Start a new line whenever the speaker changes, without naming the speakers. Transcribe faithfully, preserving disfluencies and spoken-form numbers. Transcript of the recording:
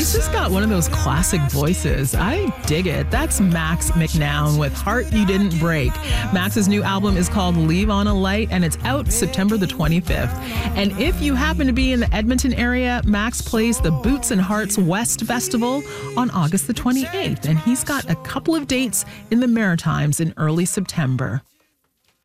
He's just got one of those classic voices. I dig it. That's Max McNown with Heart You Didn't Break. Max's new album is called Leave on a Light, and it's out September the twenty-fifth. And if you happen to be in the Edmonton area, Max plays the Boots and Hearts West Festival on August the twenty-eighth, and he's got a couple of dates in the Maritimes in early September.